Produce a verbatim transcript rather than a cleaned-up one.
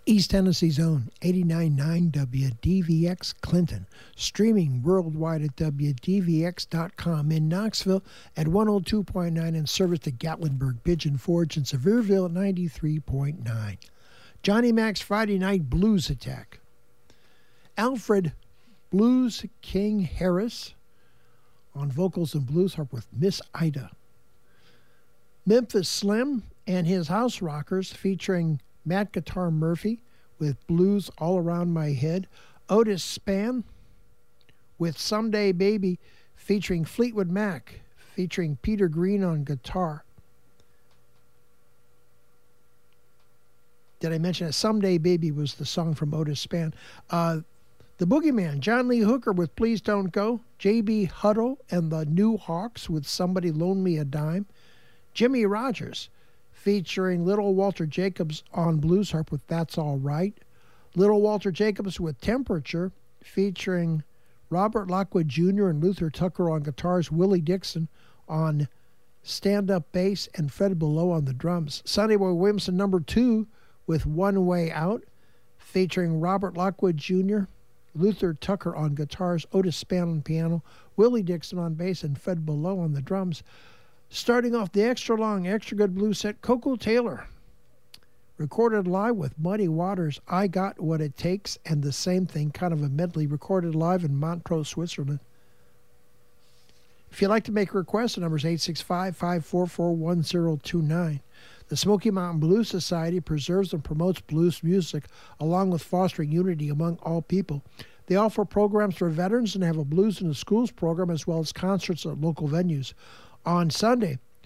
East Tennessee's own eighty-nine point nine W D V X Clinton, streaming worldwide at W D V X dot com, in Knoxville at one oh two point nine, and service at Gatlinburg, Pigeon Forge, and Sevierville at ninety-three point nine. Johnny Mac's Friday Night Blues Attack. Alfred Blues King Harris on vocals and blues harp with Miss Ida. Memphis Slim and his House Rockers featuring Matt Guitar Murphy with Blues All Around My Head. Otis Spann with Someday Baby featuring Fleetwood Mac, featuring Peter Green on guitar. Did I mention that? Someday Baby was the song from Otis Spann. Uh, the Boogeyman, John Lee Hooker with Please Don't Go. J B Huddle and the New Hawks with Somebody Loan Me a Dime. Jimmy Rogers featuring Little Walter Jacobs on blues harp with That's All Right. Little Walter Jacobs with Temperature featuring Robert Lockwood Junior and Luther Tucker on guitars, Willie Dixon on stand-up bass, and Fred Below on the drums. Sonny Boy Williamson number two with One Way Out featuring Robert Lockwood Junior, Luther Tucker on guitars, Otis Spann on piano, Willie Dixon on bass, and Fred Below on the drums. Starting off the extra long, extra good blues set, Coco Taylor, recorded live with Muddy Waters, I Got What It Takes, and the same thing, kind of a medley, recorded live in Montreux, Switzerland. If you'd like to make a request, the number is eight six five, five four four, one zero two nine. The Smoky Mountain Blues Society preserves and promotes blues music, along with fostering unity among all people. They offer programs for veterans and have a Blues in the Schools program, as well as concerts at local venues. On Sunday,